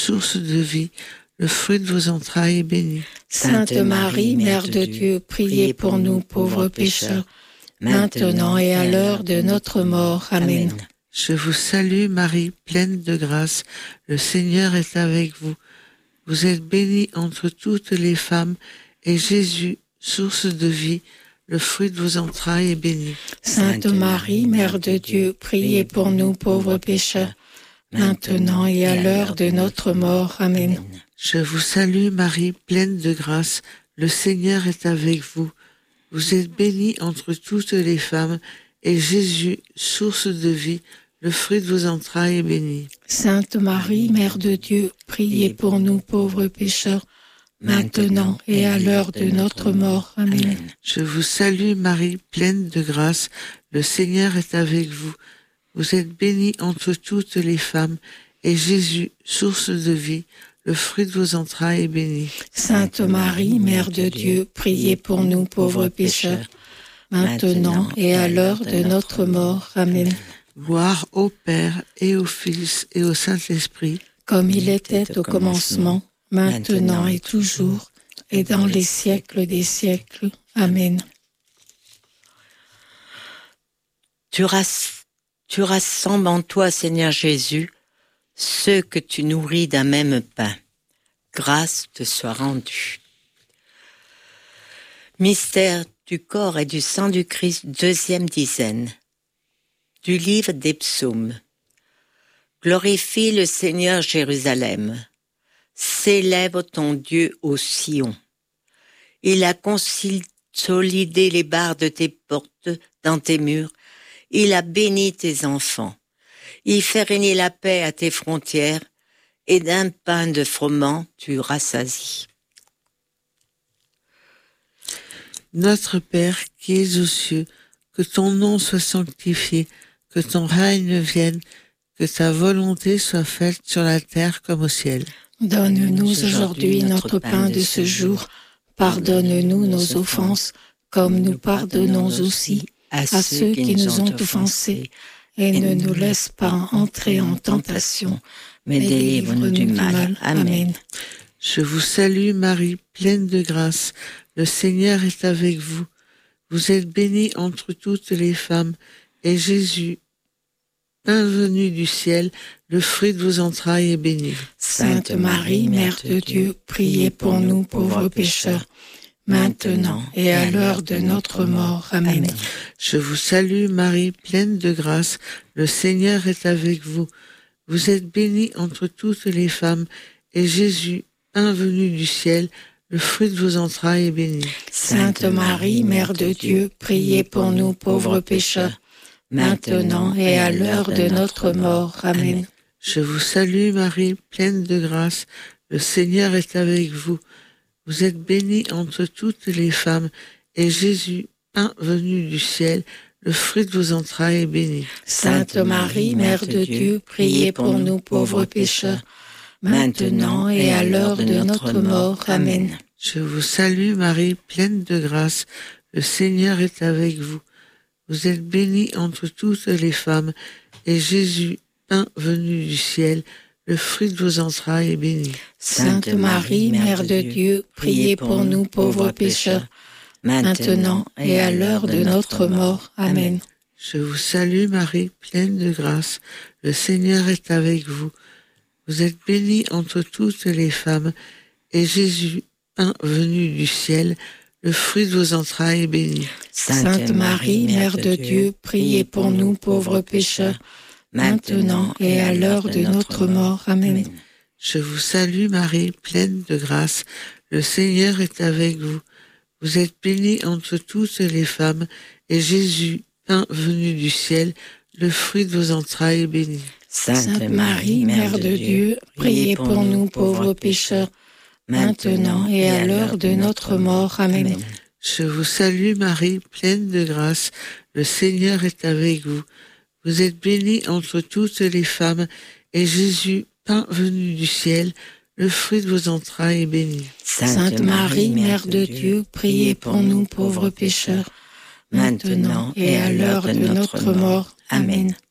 source de vie, le fruit de vos entrailles est béni. Sainte Marie, Mère de Dieu, priez pour nous pauvres pécheurs, maintenant et à l'heure de notre mort. Amen. Je vous salue Marie, pleine de grâce, le Seigneur est avec vous. Vous êtes bénie entre toutes les femmes, et Jésus, source de vie, le fruit de vos entrailles est béni. Sainte Marie, Mère de Dieu, priez pour nous pauvres pécheurs, maintenant et à l'heure de notre mort. Amen. Je vous salue Marie, pleine de grâce, le Seigneur est avec vous. Vous êtes bénie entre toutes les femmes, et Jésus, source de vie, le fruit de vos entrailles est béni. Sainte Marie, Mère de Dieu, priez pour nous pauvres pécheurs, maintenant et à l'heure de notre mort. Amen. Je vous salue Marie, pleine de grâce, le Seigneur est avec vous. Vous êtes bénie entre toutes les femmes, et Jésus, source de vie, le fruit de vos entrailles est béni. Sainte Marie, Mère de Dieu, priez pour nous pauvres pécheurs, maintenant et à l'heure de notre mort. Amen. Gloire au Père et au Fils et au Saint-Esprit, comme il était au commencement, maintenant et toujours, et dans les siècles des siècles. Amen. Tu rassembles en toi, Seigneur Jésus, ceux que tu nourris d'un même pain. Grâce te soit rendue. Mystère du corps et du sang du Christ, deuxième dizaine. Du livre des psaumes. Glorifie le Seigneur Jérusalem. Célèbre ton Dieu au Sion. Il a consolidé les barres de tes portes dans tes murs. Il a béni tes enfants. Il fait régner la paix à tes frontières, et d'un pain de froment tu rassasies. Notre Père qui es aux cieux, que ton nom soit sanctifié, que ton règne vienne, que ta volonté soit faite sur la terre comme au ciel. Donne-nous aujourd'hui notre pain de ce jour. Pardonne-nous nos offenses, comme nous pardonnons aussi à ceux qui nous ont offensés. Et ne nous laisse pas entrer en tentation, mais délivre-nous du mal. Amen. Je vous salue Marie, pleine de grâce. Le Seigneur est avec vous. Vous êtes bénie entre toutes les femmes, et Jésus, pain venu du ciel, le fruit de vos entrailles est béni. Sainte Marie, Mère de Dieu, priez pour nous pauvres pécheurs, maintenant et à l'heure de notre mort. Amen. Je vous salue Marie, pleine de grâce, le Seigneur est avec vous. Vous êtes bénie entre toutes les femmes, et Jésus, pain venu du ciel, le fruit de vos entrailles est béni. Sainte Marie, Mère de Dieu, priez pour nous pauvres pécheurs, maintenant et à l'heure de notre mort. Amen. Je vous salue Marie, pleine de grâce, le Seigneur est avec vous. Vous êtes bénie entre toutes les femmes, et Jésus, pain venu du ciel, le fruit de vos entrailles est béni. Sainte Marie, Mère de Dieu, priez pour nous pauvres pécheurs, maintenant et à l'heure de notre mort. Amen. Je vous salue Marie, pleine de grâce, le Seigneur est avec vous. Vous êtes bénie entre toutes les femmes, et Jésus, pain venu du ciel, le fruit de vos entrailles est béni. Sainte Marie, Mère de Dieu, priez pour nous pauvres pécheurs, maintenant et à l'heure de notre mort. Amen. Je vous salue Marie, pleine de grâce, le Seigneur est avec vous. Vous êtes bénie entre toutes les femmes, et Jésus, pain venu du ciel, le fruit de vos entrailles est béni. Sainte Marie, Mère de Dieu, priez pour nous pauvres pécheurs, maintenant et à l'heure de notre mort. Amen. Je vous salue Marie, pleine de grâce, le Seigneur est avec vous. Vous êtes bénie entre toutes les femmes, et Jésus, pain venu du ciel, le fruit de vos entrailles est béni. Sainte Marie, Mère de Dieu, priez pour nous pauvres pécheurs, maintenant et à l'heure de notre mort. Amen. Je vous salue Marie, pleine de grâce, le Seigneur est avec vous. Vous êtes bénie entre toutes les femmes, et Jésus, pain venu du ciel, le fruit de vos entrailles est béni. Sainte Marie, Mère de Dieu, priez pour nous pauvres pécheurs, maintenant et à l'heure de notre mort. Amen.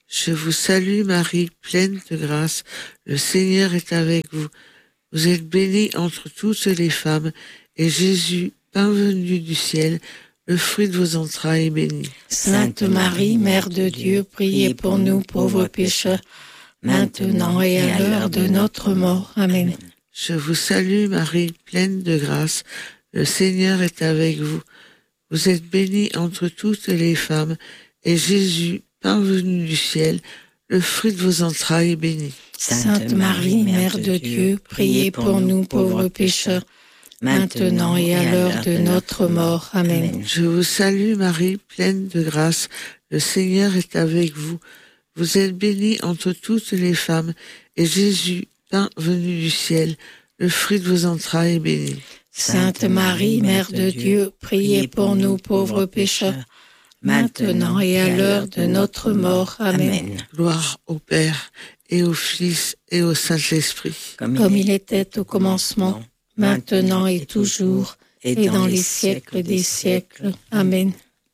Je vous salue Marie, pleine de grâce, le Seigneur est avec vous. Vous êtes bénie entre toutes les femmes, et Jésus, pain venu du ciel, le fruit de vos entrailles est béni. Sainte Marie, Mère de Dieu, priez pour nous pauvres pécheurs, maintenant et à l'heure de notre mort. Amen. Je vous salue Marie, pleine de grâce, le Seigneur est avec vous. Vous êtes bénie entre toutes les femmes, et Jésus, pain venu du ciel, le fruit de vos entrailles est béni. Sainte Marie, Mère de Dieu, priez pour nous pauvres pécheurs, maintenant et à l'heure de notre mort. Amen. Je vous salue Marie, pleine de grâce, le Seigneur est avec vous. Vous êtes bénie entre toutes les femmes, et Jésus, pain venu du ciel, le fruit de vos entrailles est béni. Sainte Marie, Mère de Dieu, priez pour nous pauvres pécheurs, maintenant et à l'heure de notre mort. Amen. Gloire au Père, et au Fils, et au Saint-Esprit. Comme il était au commencement, maintenant et toujours, et dans les siècles des siècles. Amen.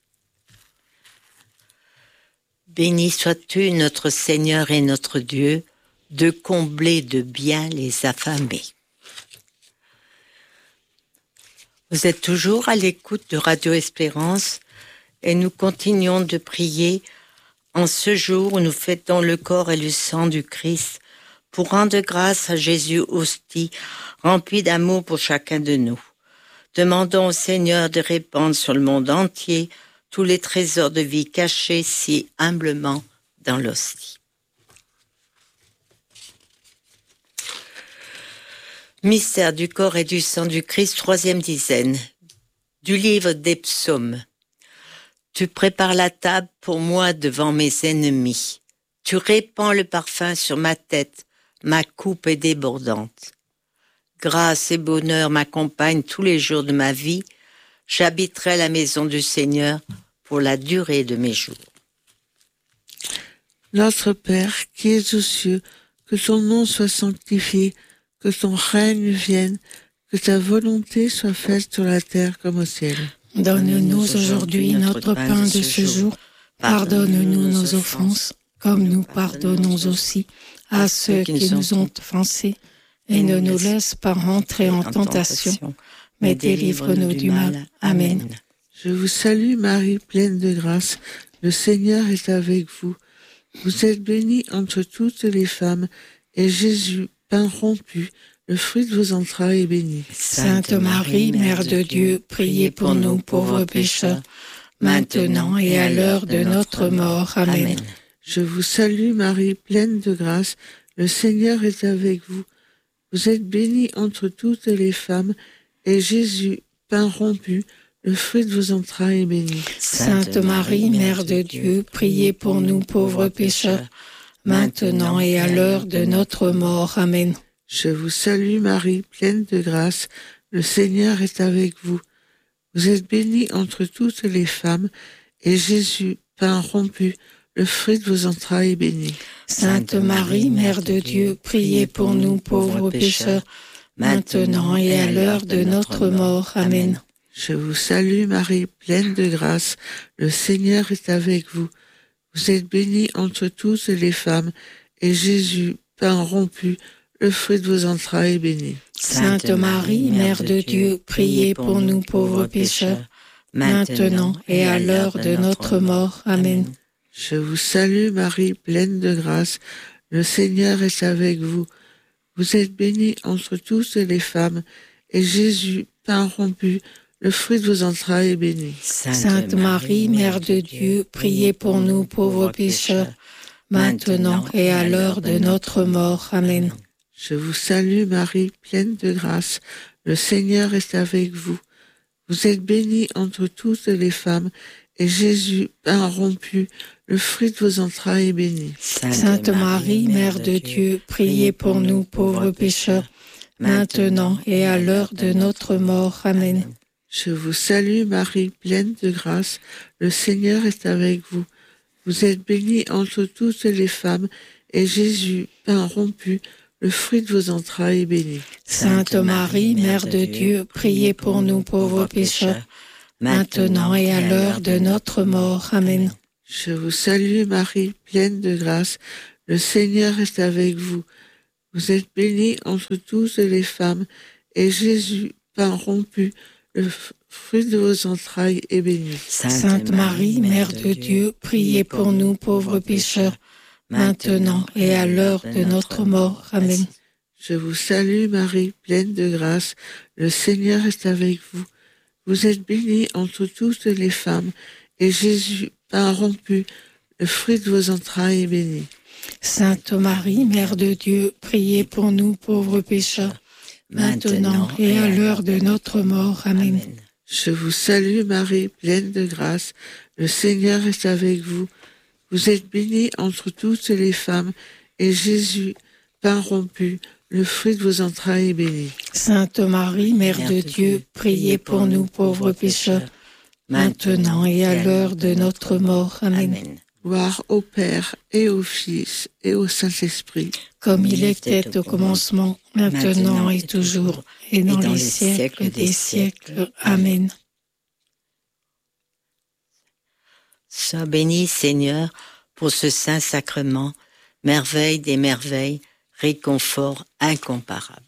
Béni sois-tu, notre Seigneur et notre Dieu, de combler de bien les affamés. Vous êtes toujours à l'écoute de Radio Espérance et nous continuons de prier en ce jour où nous fêtons le corps et le sang du Christ pour rendre grâce à Jésus hostie, rempli d'amour pour chacun de nous. Demandons au Seigneur de répandre sur le monde entier tous les trésors de vie cachés si humblement dans l'hostie. Mystère du corps et du sang du Christ, 3e dizaine, du livre des psaumes. Tu prépares la table pour moi devant mes ennemis. Tu répands le parfum sur ma tête, ma coupe est débordante. Grâce et bonheur m'accompagnent tous les jours de ma vie. J'habiterai la maison du Seigneur pour la durée de mes jours. Notre Père, qui es aux cieux, que ton nom soit sanctifié, que ton règne vienne, que ta volonté soit faite sur la terre comme au ciel. Donne-nous aujourd'hui notre pain de ce jour. Pardonne-nous nos offenses, comme nous pardonnons aussi à ceux qui nous ont offensés. Et ne nous laisse pas rentrer en tentation, mais délivre-nous du mal. Amen. Je vous salue Marie, pleine de grâce, le Seigneur est avec vous. Vous êtes bénie entre toutes les femmes, et Jésus, pain rompu, le fruit de vos entrailles est béni. Sainte Marie, Mère de Dieu, priez pour nous pauvres pécheurs, maintenant et à l'heure de notre mort. Amen. Je vous salue Marie, pleine de grâce, le Seigneur est avec vous. Vous êtes bénie entre toutes les femmes, et Jésus, pain rompu, le fruit de vos entrailles est béni. Sainte Marie, Mère de Dieu, priez pour nous pauvres pécheurs, maintenant et à l'heure de notre mort. Amen. Je vous salue Marie, pleine de grâce, le Seigneur est avec vous. Vous êtes bénie entre toutes les femmes, et Jésus, pain rompu, le fruit de vos entrailles est béni. Sainte Marie, Mère de Dieu, priez pour nous pauvres pécheurs, maintenant et à l'heure de notre mort. Amen. Je vous salue Marie, pleine de grâce, le Seigneur est avec vous. Vous êtes bénie entre toutes les femmes, et Jésus, pain rompu, le fruit de vos entrailles est béni. Sainte Marie, Mère de Dieu, priez pour nous pauvres pécheurs, maintenant et à l'heure de notre mort. Amen. Je vous salue Marie, pleine de grâce, le Seigneur est avec vous. Vous êtes bénie entre toutes les femmes, et Jésus, pain rompu, le fruit de vos entrailles est béni. Sainte Marie, Mère de Dieu, priez pour nous pauvres pécheurs, maintenant et à l'heure de notre mort. Amen. Je vous salue Marie, pleine de grâce, le Seigneur est avec vous. Vous êtes bénie entre toutes les femmes, et Jésus, pain rompu, le fruit de vos entrailles est béni. Sainte Marie, Mère de Dieu, priez pour nous pauvres pécheurs, maintenant et à l'heure de notre mort. Amen. Je vous salue Marie, pleine de grâce, le Seigneur est avec vous. Vous êtes bénie entre toutes les femmes, et Jésus, pain rompu, le fruit de vos entrailles est béni. Sainte Marie, Mère de Dieu, priez pour nous pauvres pécheurs, maintenant et à l'heure de notre mort. Amen. Je vous salue Marie, pleine de grâce, le Seigneur est avec vous. Vous êtes bénie entre toutes les femmes, et Jésus, pain rompu, le fruit de vos entrailles, est béni. Sainte Marie, Mère de Dieu, priez pour nous pauvres pécheurs, maintenant et à l'heure de notre mort. Amen. Je vous salue Marie, pleine de grâce, le Seigneur est avec vous. Vous êtes bénie entre toutes les femmes, et Jésus, pain rompu, le fruit de vos entrailles, est béni. Sainte Marie, Mère de Dieu, priez pour nous pauvres pécheurs, maintenant et à l'heure de notre mort. Amen. Je vous salue Marie, pleine de grâce, le Seigneur est avec vous. Vous êtes bénie entre toutes les femmes, et Jésus, pain rompu, le fruit de vos entrailles, est béni. Sainte Marie, Mère de Dieu, priez pour nous pauvres pécheurs, maintenant et à l'heure de notre mort. Amen. Gloire au Père et au Fils et au Saint-Esprit. Comme il était au commencement, maintenant et toujours, et dans les siècles des siècles. Amen. Sois béni, Seigneur, pour ce saint sacrement, merveille des merveilles, réconfort incomparable.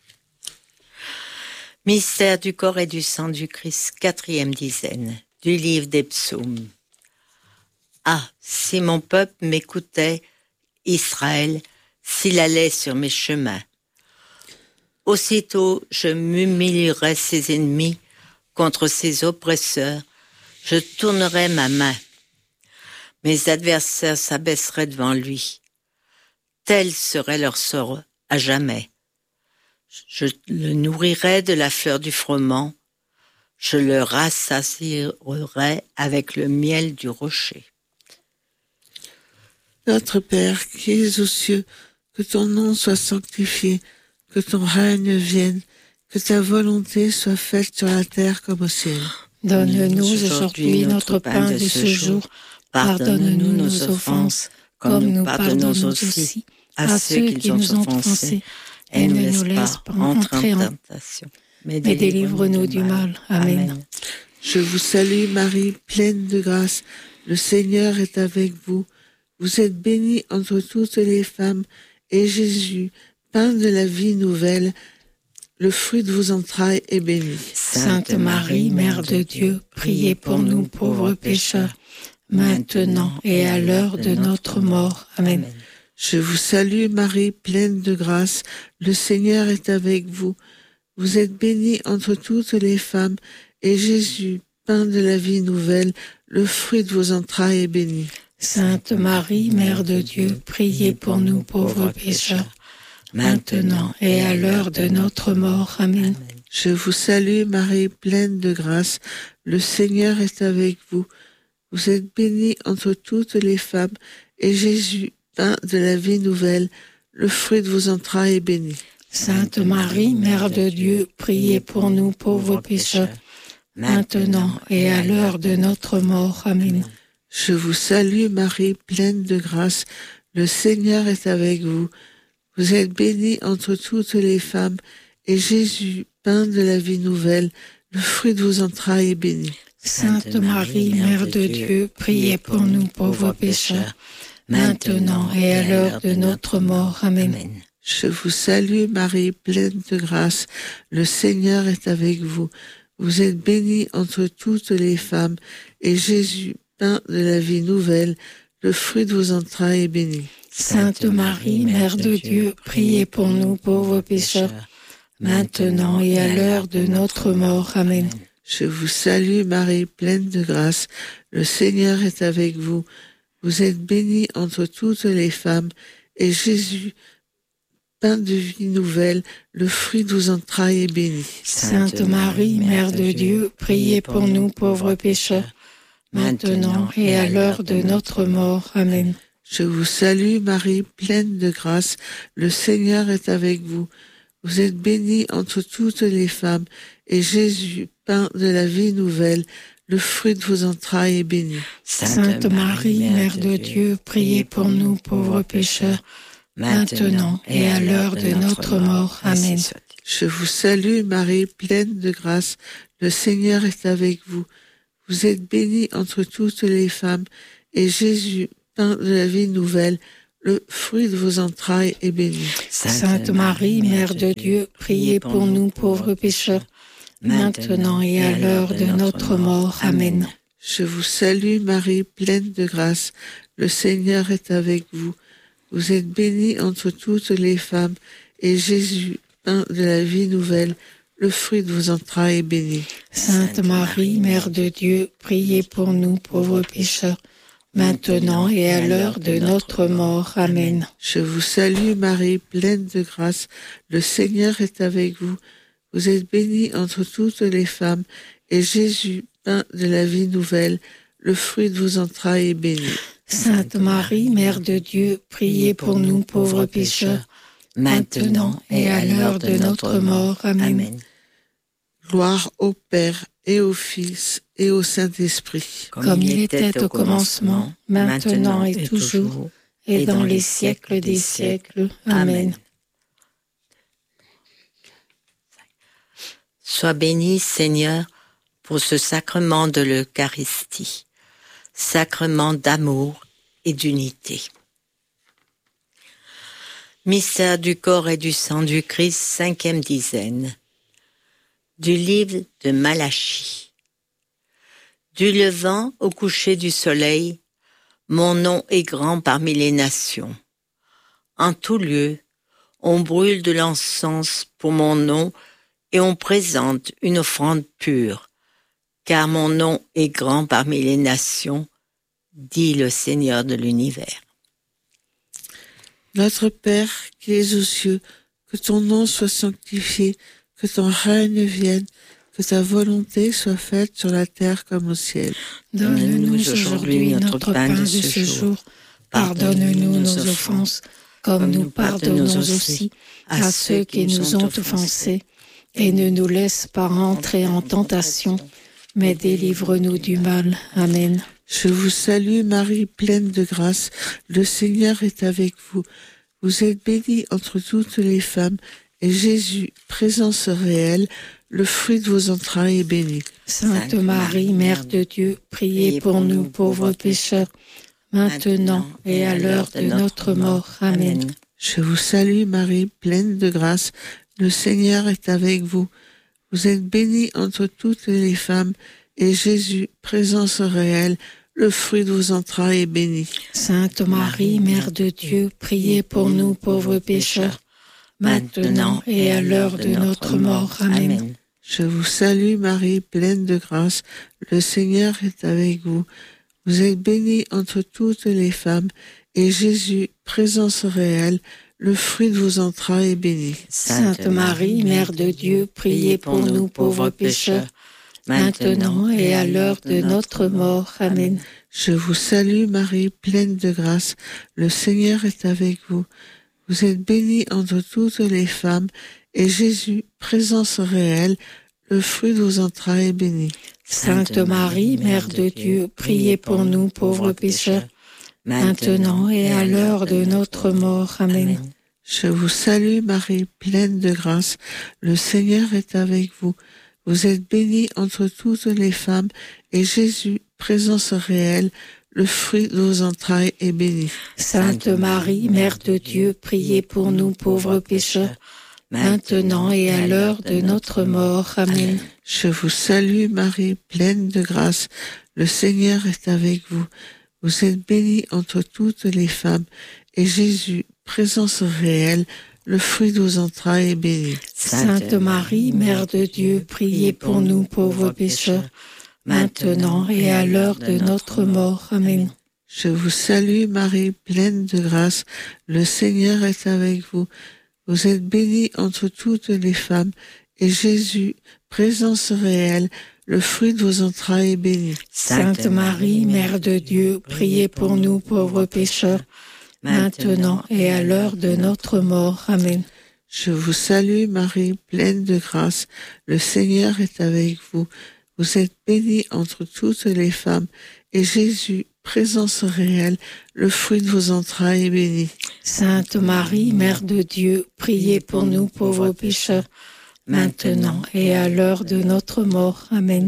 Mystère du corps et du sang du Christ, 4e dizaine, du livre des psaumes. Ah, si mon peuple m'écoutait, Israël, s'il allait sur mes chemins. Aussitôt je m'humilierais ses ennemis, contre ses oppresseurs, je tournerais ma main. Mes adversaires s'abaisseraient devant lui. Tel serait leur sort à jamais. Je le nourrirais de la fleur du froment, je le rassasierais avec le miel du rocher. Notre Père qui es aux cieux, que ton nom soit sanctifié, que ton règne vienne, que ta volonté soit faite sur la terre comme au ciel. Donne-nous aujourd'hui notre pain de ce jour. Pardonne-nous nos offenses, comme nous pardonnons aussi à ceux qui nous ont offensés. Et ne nous laisse pas entrer en tentation, mais délivre-nous du mal. Amen. Je vous salue Marie, pleine de grâce, le Seigneur est avec vous. Vous êtes bénie entre toutes les femmes, et Jésus, pain de la vie nouvelle, le fruit de vos entrailles, est béni. Sainte Marie, Mère de Dieu, priez pour nous pauvres pécheurs, maintenant et à l'heure de notre mort. Amen. Je vous salue Marie, pleine de grâce, le Seigneur est avec vous. Vous êtes bénie entre toutes les femmes, et Jésus, pain de la vie nouvelle, le fruit de vos entrailles, est béni. Sainte Marie, Mère de Dieu, priez pour nous pauvres pécheurs, maintenant et à l'heure de notre mort. Amen. Je vous salue Marie, pleine de grâce, le Seigneur est avec vous. Vous êtes bénie entre toutes les femmes, et Jésus, pain de la vie nouvelle, le fruit de vos entrailles, est béni. Sainte Marie, Mère de Dieu, priez pour nous pauvres pécheurs, maintenant et à l'heure de notre mort. Amen. Je vous salue Marie, pleine de grâce, le Seigneur est avec vous. Vous êtes bénie entre toutes les femmes, et Jésus, pain de la vie nouvelle, le fruit de vos entrailles, est béni. Sainte Marie, Mère de Dieu, priez pour nous pauvres pécheurs, maintenant et à l'heure de notre mort. Amen. Je vous salue Marie, pleine de grâce, le Seigneur est avec vous. Vous êtes bénie entre toutes les femmes, et Jésus, pain de la vie nouvelle, le fruit de vos entrailles, est béni. Sainte Marie, Mère de Dieu, priez pour nous pauvres pécheurs, maintenant et à l'heure de notre mort. Amen. Je vous salue Marie, pleine de grâce, le Seigneur est avec vous. Vous êtes bénie entre toutes les femmes, et Jésus, pain de vie nouvelle, le fruit de vos entrailles, est béni. Sainte Marie, Mère de Dieu, priez pour nous pauvres pécheurs, maintenant et à l'heure de notre mort. Amen. Je vous salue Marie, pleine de grâce, le Seigneur est avec vous. Vous êtes bénie entre toutes les femmes, et Jésus, pain de la vie nouvelle, le fruit de vos entrailles, est béni. Sainte Marie, Mère de Dieu, priez pour nous pauvres pécheurs, maintenant et à l'heure de notre mort. Amen. Je vous salue Marie, pleine de grâce, le Seigneur est avec vous. Vous êtes bénie entre toutes les femmes, et Jésus, pain de la vie nouvelle, le fruit de vos entrailles est béni. Sainte Marie, Mère de Dieu, priez pour nous pauvres pécheurs, maintenant et à l'heure de notre mort. Amen. Je vous salue Marie, pleine de grâce, le Seigneur est avec vous. Vous êtes bénie entre toutes les femmes, et Jésus, pain de la vie nouvelle, le fruit de vos entrailles est béni. Sainte Marie, Mère de Dieu, priez pour nous pauvres pécheurs, maintenant et à l'heure de notre mort. Amen. Je vous salue Marie, pleine de grâce, le Seigneur est avec vous. Vous êtes bénie entre toutes les femmes, et Jésus, pain de la vie nouvelle, le fruit de vos entrailles est béni. Sainte Marie, Mère de Dieu, priez pour nous pauvres pécheurs, maintenant et à l'heure de notre mort. Amen. Gloire au Père et au Fils et au Saint-Esprit. Comme il était au commencement, maintenant et toujours, et dans les siècles des siècles. Amen. Sois béni, Seigneur, pour ce sacrement de l'Eucharistie, sacrement d'amour et d'unité. Mystère du corps et du sang du Christ, 5e dizaine. Du livre de Malachie. Du levant au coucher du soleil, mon nom est grand parmi les nations. En tout lieu, on brûle de l'encens pour mon nom et on présente une offrande pure, car mon nom est grand parmi les nations, dit le Seigneur de l'univers. Notre Père qui es aux cieux, que ton nom soit sanctifié, que ton règne vienne, que ta volonté soit faite sur la terre comme au ciel. Donne-nous aujourd'hui notre pain de ce jour. Pardonne-nous nos offenses, comme nous pardonnons aussi à ceux qui nous ont offensés. Et ne nous laisse pas entrer en tentation, mais délivre-nous du mal. Amen. Je vous salue Marie, pleine de grâce, le Seigneur est avec vous. Vous êtes bénie entre toutes les femmes, et Jésus, présence réelle, le fruit de vos entrailles est béni. Sainte Marie, Mère de Dieu, priez pour nous pauvres pécheurs, maintenant et à l'heure de notre mort. Amen. Je vous salue Marie, pleine de grâce, le Seigneur est avec vous. Vous êtes bénie entre toutes les femmes, et Jésus, présence réelle, le fruit de vos entrailles est béni. Sainte Marie, Mère de Dieu, priez pour nous pauvres pécheurs, maintenant et à l'heure de notre mort. Amen. Je vous salue Marie, pleine de grâce, le Seigneur est avec vous. Vous êtes bénie entre toutes les femmes, et Jésus, présence réelle, le fruit de vos entrailles est béni. Sainte Marie, Mère de Dieu, priez pour nous pauvres pécheurs, maintenant et à l'heure de notre mort. Amen. Je vous salue Marie, pleine de grâce, le Seigneur est avec vous. Vous êtes bénie entre toutes les femmes, et Jésus, présence réelle, le fruit de vos entrailles est béni. Sainte Marie, Mère de Dieu, priez pour nous pauvres pécheurs, maintenant et à l'heure de notre mort. Amen. Je vous salue Marie, pleine de grâce, le Seigneur est avec vous. Vous êtes bénie entre toutes les femmes, et Jésus, présence réelle, le fruit de vos entrailles est béni. Sainte Marie, Mère de Dieu, priez pour nous pauvres pécheurs, maintenant et à l'heure de notre mort. Amen. Je vous salue Marie, pleine de grâce, le Seigneur est avec vous. Vous êtes bénie entre toutes les femmes, et Jésus, présence réelle, le fruit de vos entrailles est béni. Sainte Marie, Mère de Dieu, priez pour nous pauvres pécheurs, maintenant et à l'heure de notre mort. Amen. Je vous salue Marie, pleine de grâce, le Seigneur est avec vous. Vous êtes bénie entre toutes les femmes, et Jésus, présence réelle, le fruit de vos entrailles est béni. Sainte Marie, Mère de Dieu, priez pour nous pauvres pécheurs, maintenant et à l'heure de notre mort. Amen. Je vous salue Marie, pleine de grâce, le Seigneur est avec vous. Vous êtes bénie entre toutes les femmes, et Jésus, présence réelle, le fruit de vos entrailles est béni. Sainte Marie, Mère de Dieu, priez pour nous pauvres pécheurs, maintenant et à l'heure de notre mort. Amen.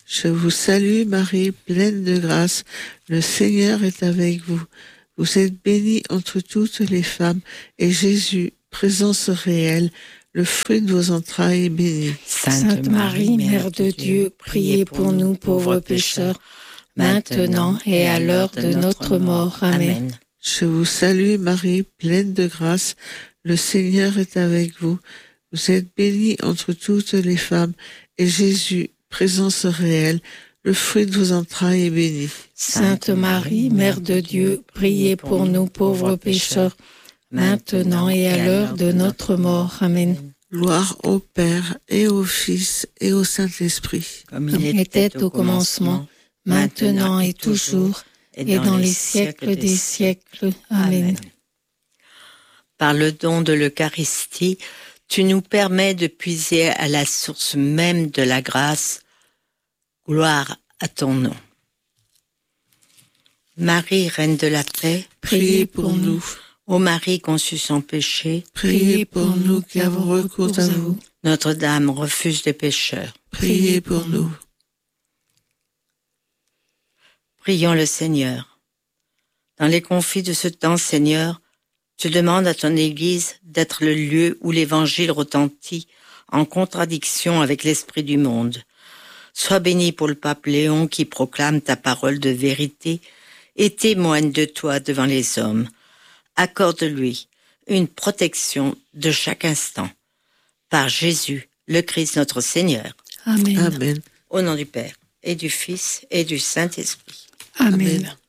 Je vous salue Marie, pleine de grâce, le Seigneur est avec vous. Vous êtes bénie entre toutes les femmes, et Jésus, présence réelle, le fruit de vos entrailles, est béni. Sainte Marie, Mère de Dieu, priez pour nous pauvres pécheurs, maintenant et à l'heure de notre mort. Amen. Je vous salue Marie, pleine de grâce, le Seigneur est avec vous. Vous êtes bénie entre toutes les femmes, et Jésus, présence réelle, le fruit de vos entrailles, est béni. Sainte Marie, Mère de Dieu, priez pour nous pauvres pécheurs, maintenant et à l'heure de notre mort. Amen. Gloire au Père et au Fils et au Saint-Esprit. Comme il était au commencement, maintenant et toujours, et dans les siècles des siècles. Amen. Par le don de l'Eucharistie, tu nous permets de puiser à la source même de la grâce. Gloire à ton nom. Marie, Reine de la paix, priez pour nous. Ô Marie conçue sans péché, priez pour nous qui avons recours à vous. Notre-Dame, refuge des pécheurs, priez pour nous. Prions le Seigneur. Dans les conflits de ce temps, Seigneur, tu demandes à ton Église d'être le lieu où l'Évangile retentit en contradiction avec l'esprit du monde. Sois béni pour le pape Léon qui proclame ta parole de vérité et témoigne de toi devant les hommes. Accorde-lui une protection de chaque instant. Par Jésus, le Christ notre Seigneur. Amen. Amen. Au nom du Père, et du Fils, et du Saint-Esprit. Amen.